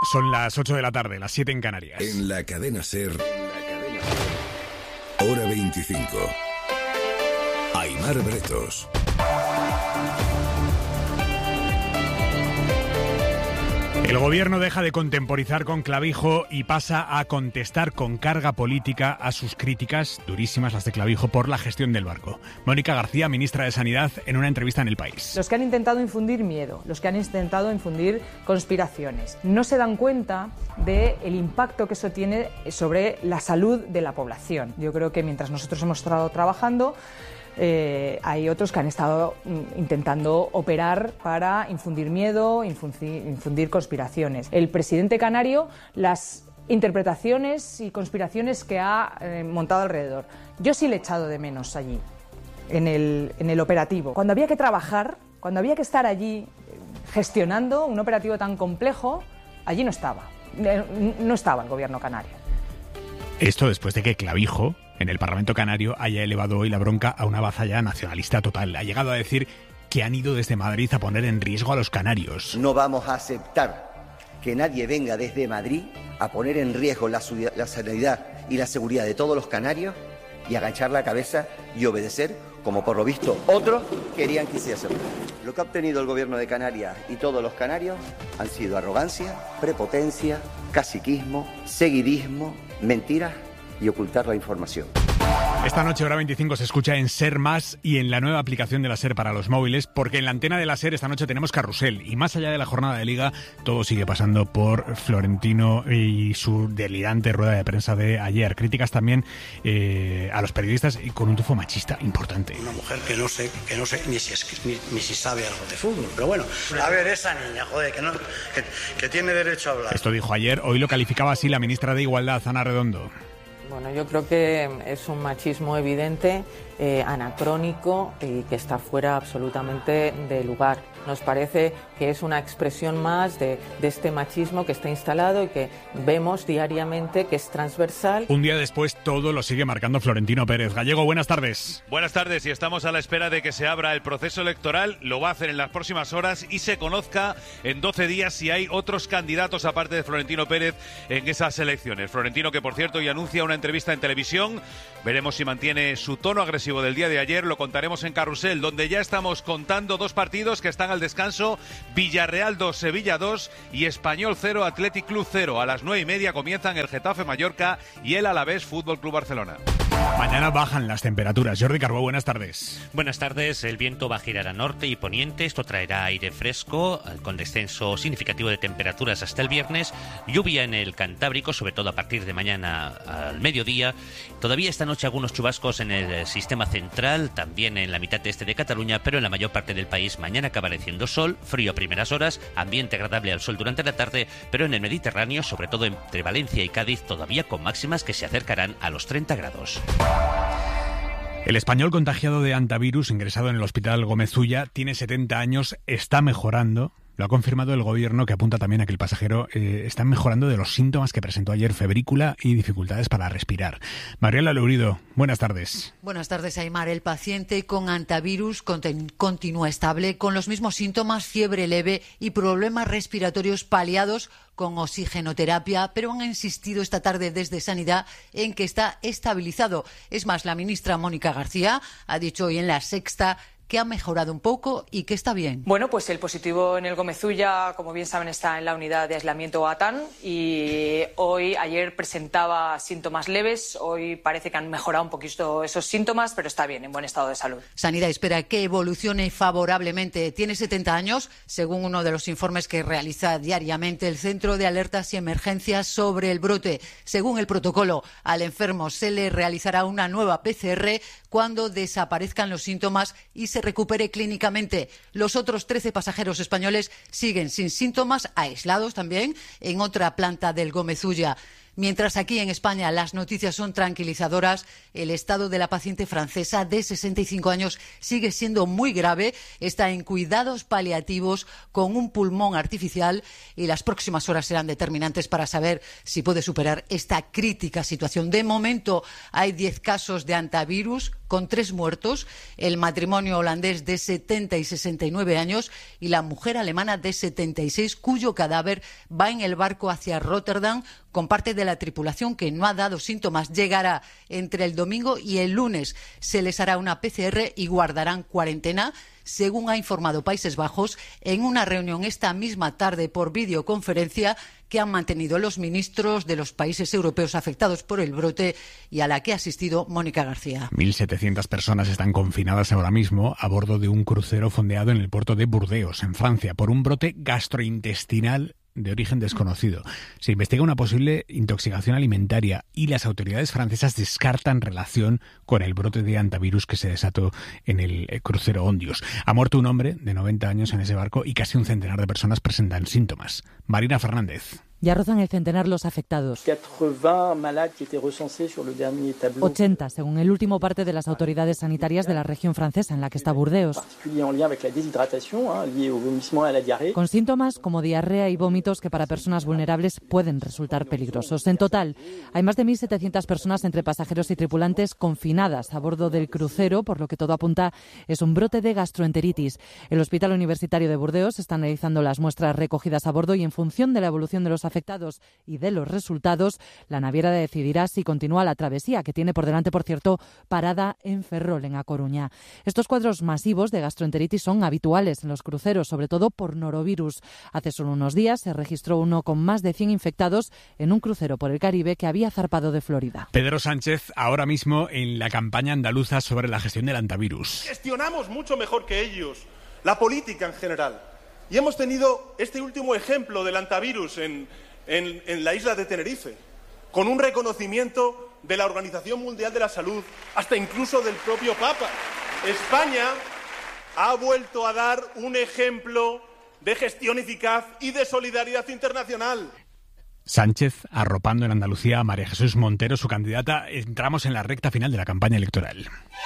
Son las 8 de la tarde, las 7 en Canarias. En la cadena SER, hora 25. Aimar Bretos. El gobierno deja de contemporizar con Clavijo y pasa a contestar con carga política a sus críticas, durísimas las de Clavijo, por la gestión del barco. Mónica García, ministra de Sanidad, en una entrevista en El País. Los que han intentado infundir miedo, los que han intentado infundir conspiraciones, no se dan cuenta del impacto que eso tiene sobre la salud de la población. Yo creo que mientras nosotros hemos estado trabajando, hay otros que han estado intentando operar para infundir miedo, infundir conspiraciones. El presidente canario, las interpretaciones y conspiraciones que ha montado alrededor. Yo sí le he echado de menos allí, en el operativo. Cuando había que trabajar, cuando había que estar allí gestionando un operativo tan complejo, allí no estaba. No estaba el gobierno canario. Esto después de que Clavijo, en el Parlamento canario, haya elevado hoy la bronca a una bazalla nacionalista total. Ha llegado a decir que han ido desde Madrid a poner en riesgo a los canarios. No vamos a aceptar que nadie venga desde Madrid a poner en riesgo la sanidad y la seguridad de todos los canarios y agachar la cabeza y obedecer, como por lo visto otros querían que se hacerlo. Lo que ha obtenido el gobierno de Canarias y todos los canarios han sido arrogancia, prepotencia, caciquismo, seguidismo, mentiras y ocultar la información. Esta noche, hora 25, se escucha en SER Más y en la nueva aplicación de la SER para los móviles, porque en la antena de la SER esta noche tenemos Carrusel. Y más allá de la jornada de Liga, todo sigue pasando por Florentino y su delirante rueda de prensa de ayer. Críticas también a los periodistas y con un tufo machista importante. Una mujer que no sé ni si sabe algo de fútbol, pero bueno. A ver, esa niña, joder, que tiene derecho a hablar. Esto dijo ayer, hoy lo calificaba así la ministra de Igualdad, Ana Redondo. Bueno, yo creo que es un machismo evidente, anacrónico y que está fuera absolutamente de lugar. Nos parece que es una expresión más de este machismo que está instalado y que vemos diariamente que es transversal. Un día después todo lo sigue marcando Florentino Pérez. Gallego, buenas tardes. Buenas tardes, y estamos a la espera de que se abra el proceso electoral. Lo va a hacer en las próximas horas y se conozca en 12 días si hay otros candidatos aparte de Florentino Pérez en esas elecciones. Florentino, que por cierto ya anuncia una entrevista en televisión. Veremos si mantiene su tono agresivo del día de ayer. Lo contaremos en Carrusel, donde ya estamos contando dos partidos que están al descanso: Villarreal 2, Sevilla 2 y Español 0, Athletic Club 0. A las 9:30 comienzan el Getafe Mallorca y el Alavés Fútbol Club Barcelona. Mañana bajan las temperaturas. Jordi Carbó, buenas tardes. Buenas tardes. El viento va a girar a norte y poniente. Esto traerá aire fresco, con descenso significativo de temperaturas hasta el viernes. Lluvia en el Cantábrico, sobre todo a partir de mañana al mediodía. Todavía esta noche algunos chubascos en el sistema central, también en la mitad este de Cataluña, pero en la mayor parte del país mañana acabará haciendo sol, frío a primeras horas, ambiente agradable al sol durante la tarde, pero en el Mediterráneo, sobre todo entre Valencia y Cádiz, todavía con máximas que se acercarán a los 30 grados. El español contagiado de hantavirus, ingresado en el hospital Gómez Ulla, tiene 70 años, está mejorando. Lo ha confirmado el gobierno, que apunta también a que el pasajero está mejorando de los síntomas que presentó ayer: febrícula y dificultades para respirar. Mariela Lourido, buenas tardes. Buenas tardes, Aimar. El paciente con hantavirus continúa estable, con los mismos síntomas, fiebre leve y problemas respiratorios paliados con oxigenoterapia, pero han insistido esta tarde desde Sanidad en que está estabilizado. Es más, la ministra Mónica García ha dicho hoy en La Sexta que ha mejorado un poco y que está bien. Bueno, pues el positivo en el Gómez Ulla, como bien saben, está en la unidad de aislamiento ATAN y ayer presentaba síntomas leves. Hoy parece que han mejorado un poquito esos síntomas, pero está bien, en buen estado de salud. Sanidad espera que evolucione favorablemente. Tiene 70 años, según uno de los informes que realiza diariamente el Centro de Alertas y Emergencias sobre el brote. Según el protocolo, al enfermo se le realizará una nueva PCR cuando desaparezcan los síntomas y se recupere clínicamente. Los otros 13 pasajeros españoles siguen sin síntomas, aislados también, en otra planta del Gómez Ulla. Mientras aquí en España las noticias son tranquilizadoras, el estado de la paciente francesa de 65 años sigue siendo muy grave. Está en cuidados paliativos con un pulmón artificial y las próximas horas serán determinantes para saber si puede superar esta crítica situación. De momento hay 10 casos de hantavirus con 3 muertos, el matrimonio holandés de 70 y 69 años y la mujer alemana de 76 cuyo cadáver va en el barco hacia Rotterdam con parte de la tripulación que no ha dado síntomas. Llegará entre el domingo y el lunes. Se les hará una PCR y guardarán cuarentena, según ha informado Países Bajos en una reunión esta misma tarde por videoconferencia que han mantenido los ministros de los países europeos afectados por el brote y a la que ha asistido Mónica García. 1.700 personas están confinadas ahora mismo a bordo de un crucero fondeado en el puerto de Burdeos, en Francia, por un brote gastrointestinal de origen desconocido. Se investiga una posible intoxicación alimentaria y las autoridades francesas descartan relación con el brote de hantavirus que se desató en el crucero Ondios. Ha muerto un hombre de 90 años en ese barco y casi un centenar de personas presentan síntomas. Marina Fernández. Ya rozan el centenar los afectados. 80, según el último parte de las autoridades sanitarias de la región francesa en la que está Burdeos. Con síntomas como diarrea y vómitos que para personas vulnerables pueden resultar peligrosos. En total, hay más de 1.700 personas entre pasajeros y tripulantes confinadas a bordo del crucero, por lo que todo apunta es un brote de gastroenteritis. El Hospital Universitario de Burdeos está analizando las muestras recogidas a bordo y en función de la evolución de los afectados y de los resultados, la naviera decidirá si continúa la travesía, que tiene por delante, por cierto, parada en Ferrol, en A Coruña. Estos cuadros masivos de gastroenteritis son habituales en los cruceros, sobre todo por norovirus. Hace solo unos días se registró uno con más de 100 infectados en un crucero por el Caribe que había zarpado de Florida. Pedro Sánchez, ahora mismo en la campaña andaluza sobre la gestión del hantavirus. Gestionamos mucho mejor que ellos la política en general. Y hemos tenido este último ejemplo del hantavirus en la isla de Tenerife, con un reconocimiento de la Organización Mundial de la Salud, hasta incluso del propio Papa. España ha vuelto a dar un ejemplo de gestión eficaz y de solidaridad internacional. Sánchez arropando en Andalucía a María Jesús Montero, su candidata. Entramos en la recta final de la campaña electoral.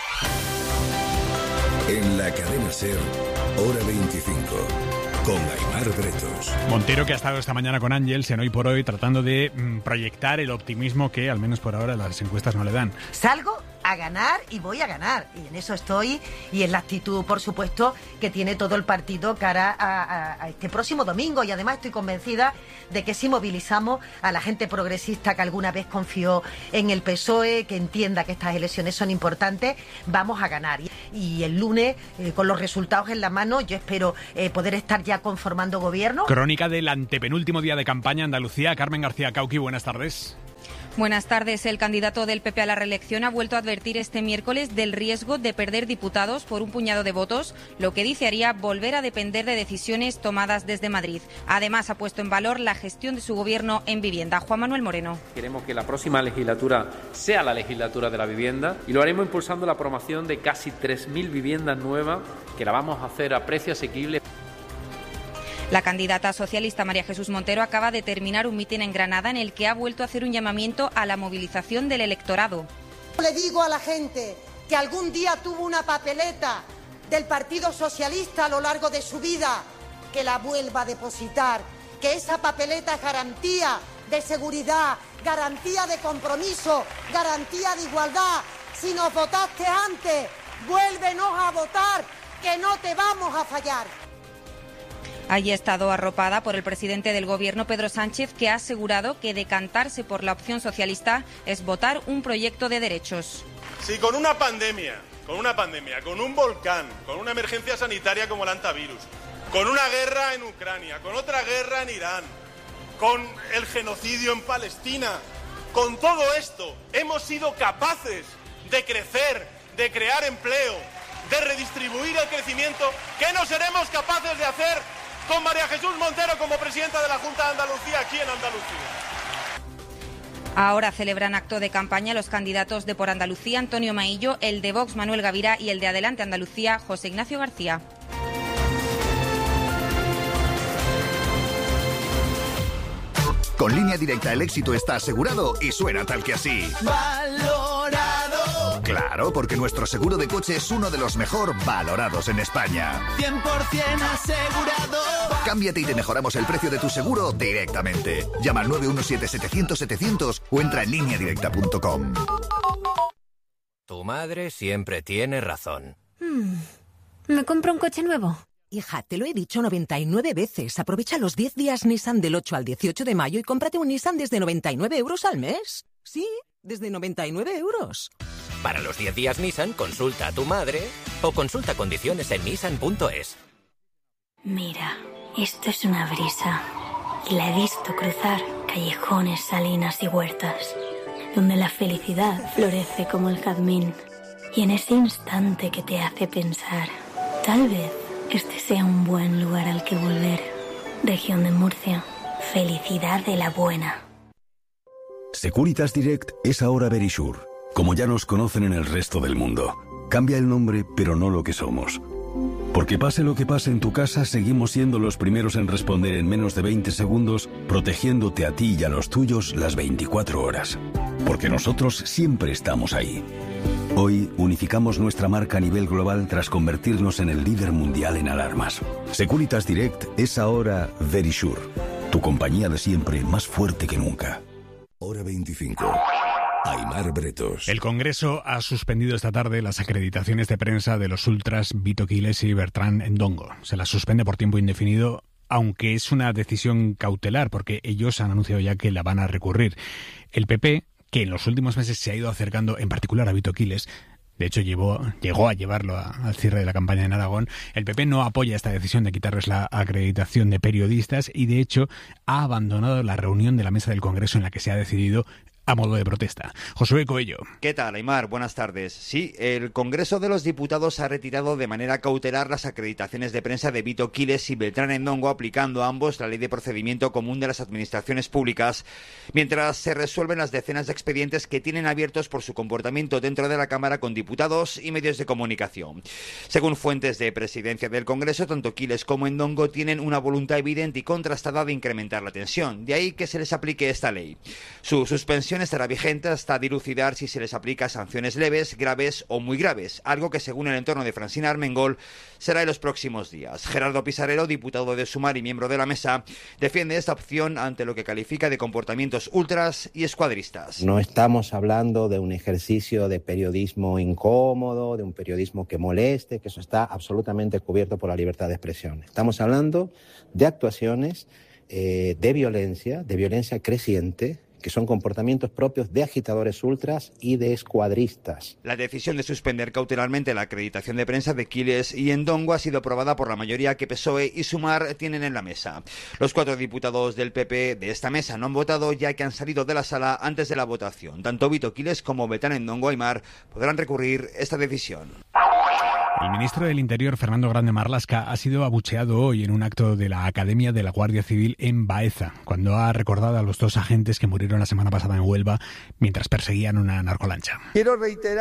En la cadena SER, hora 25. Con Aimar Bretos. Montero, que ha estado esta mañana con Ángels en Hoy por Hoy, tratando de proyectar el optimismo que, al menos por ahora, las encuestas no le dan. Salgo a ganar y voy a ganar. Y en eso estoy, y en la actitud, por supuesto, que tiene todo el partido cara a este próximo domingo. Y además estoy convencida de que si movilizamos a la gente progresista que alguna vez confió en el PSOE, que entienda que estas elecciones son importantes, vamos a ganar. Y el lunes, con los resultados en la mano, yo espero poder estar ya conformando gobierno. Crónica del antepenúltimo día de campaña Andalucía. Carmen García Cauqui, buenas tardes. Buenas tardes. El candidato del PP a la reelección ha vuelto a advertir este miércoles del riesgo de perder diputados por un puñado de votos, lo que dice haría volver a depender de decisiones tomadas desde Madrid. Además, ha puesto en valor la gestión de su gobierno en vivienda. Juan Manuel Moreno. Queremos que la próxima legislatura sea la legislatura de la vivienda y lo haremos impulsando la promoción de casi 3.000 viviendas nuevas, que la vamos a hacer a precio asequible. La candidata socialista María Jesús Montero acaba de terminar un mitin en Granada en el que ha vuelto a hacer un llamamiento a la movilización del electorado. Le digo a la gente que algún día tuvo una papeleta del Partido Socialista a lo largo de su vida, que la vuelva a depositar, que esa papeleta es garantía de seguridad, garantía de compromiso, garantía de igualdad. Si nos votaste antes, vuélvenos a votar, que no te vamos a fallar. Allí ha estado arropada por el presidente del Gobierno, Pedro Sánchez, que ha asegurado que decantarse por la opción socialista es votar un proyecto de derechos. Si con una pandemia, con un volcán, con una emergencia sanitaria como el hantavirus, con una guerra en Ucrania, con otra guerra en Irán, con el genocidio en Palestina, con todo esto hemos sido capaces de crecer, de crear empleo, de redistribuir el crecimiento, ¿qué no seremos capaces de hacer con María Jesús Montero como presidenta de la Junta de Andalucía aquí en Andalucía? Ahora celebran acto de campaña los candidatos de Por Andalucía, Antonio Maillo, el de Vox, Manuel Gavira, y el de Adelante Andalucía, José Ignacio García. Con Línea Directa el éxito está asegurado y suena tal que así. ¡Valorado! Claro, porque nuestro seguro de coche es uno de los mejor valorados en España. 100% asegurado. Cámbiate y te mejoramos el precio de tu seguro directamente. Llama al 917-700-700 o entra en lineadirecta.com. Tu madre siempre tiene razón. ¿Me compro un coche nuevo? Hija, te lo he dicho 99 veces. Aprovecha los 10 días Nissan del 8 al 18 de mayo y cómprate un Nissan desde 99 euros al mes. Sí, desde 99 euros. Para los 10 días Nissan, consulta a tu madre o consulta condiciones en nissan.es. Mira, esto es una brisa. Y la he visto cruzar callejones, salinas y huertas, donde la felicidad florece como el jazmín. Y en ese instante que te hace pensar, tal vez este sea un buen lugar al que volver. Región de Murcia, felicidad de la buena. Securitas Direct es ahora Verisure, como ya nos conocen en el resto del mundo. Cambia el nombre, pero no lo que somos. Porque pase lo que pase en tu casa, seguimos siendo los primeros en responder en menos de 20 segundos, protegiéndote a ti y a los tuyos las 24 horas. Porque nosotros siempre estamos ahí. Hoy unificamos nuestra marca a nivel global tras convertirnos en el líder mundial en alarmas. Securitas Direct es ahora Verisure, tu compañía de siempre más fuerte que nunca. Hora 25. Aimar Bretos. El Congreso ha suspendido esta tarde las acreditaciones de prensa de los ultras Vito Quiles y Bertrán Ndongo. Se las suspende por tiempo indefinido, aunque es una decisión cautelar, porque ellos han anunciado ya que la van a recurrir. El PP, que en los últimos meses se ha ido acercando, en particular a Vito Quiles, de hecho llegó a llevarlo al cierre de la campaña en Aragón, el PP no apoya esta decisión de quitarles la acreditación de periodistas y, de hecho, ha abandonado la reunión de la mesa del Congreso en la que se ha decidido a modo de protesta. Josué Coello. ¿Qué tal, Aimar? Buenas tardes. Sí, el Congreso de los Diputados ha retirado de manera cautelar las acreditaciones de prensa de Vito Quiles y Beltrán Ndongo, aplicando a ambos la Ley de Procedimiento Común de las Administraciones Públicas, mientras se resuelven las decenas de expedientes que tienen abiertos por su comportamiento dentro de la Cámara con diputados y medios de comunicación. Según fuentes de presidencia del Congreso, tanto Quiles como Ndongo tienen una voluntad evidente y contrastada de incrementar la tensión, de ahí que se les aplique esta ley. Su suspensión estará vigente hasta dilucidar si se les aplica sanciones leves, graves o muy graves, algo que, según el entorno de Francina Armengol, será en los próximos días. Gerardo Pisarello, diputado de Sumar y miembro de la mesa, defiende esta opción ante lo que califica de comportamientos ultras y escuadristas. No estamos hablando de un ejercicio de periodismo incómodo, de un periodismo que moleste, que eso está absolutamente cubierto por la libertad de expresión. Estamos hablando de actuaciones de violencia creciente, que son comportamientos propios de agitadores ultras y de escuadristas. La decisión de suspender cautelarmente la acreditación de prensa de Quiles y Ndongo ha sido aprobada por la mayoría que PSOE y Sumar tienen en la mesa. Los 4 diputados del PP de esta mesa no han votado, ya que han salido de la sala antes de la votación. Tanto Vito Quiles como Beltrán Ndongo, Aimar, podrán recurrir esta decisión. El ministro del Interior, Fernando Grande Marlaska, ha sido abucheado hoy en un acto de la Academia de la Guardia Civil en Baeza, cuando ha recordado a los 2 agentes que murieron la semana pasada en Huelva mientras perseguían una narcolancha. Quiero reiterar